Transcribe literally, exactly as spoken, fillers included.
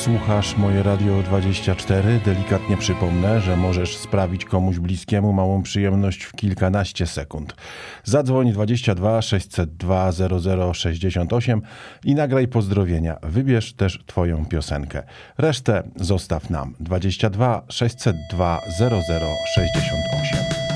Słuchasz Moje Radio dwadzieścia cztery. Delikatnie przypomnę, że możesz sprawić komuś bliskiemu małą przyjemność w kilkanaście sekund. Zadzwoń dwadzieścia dwa sześćset dwa zero zero sześćdziesiąt osiem i nagraj pozdrowienia. Wybierz też twoją piosenkę. Resztę zostaw nam. dwadzieścia dwa sześćset dwa zero zero sześćdziesiąt osiem.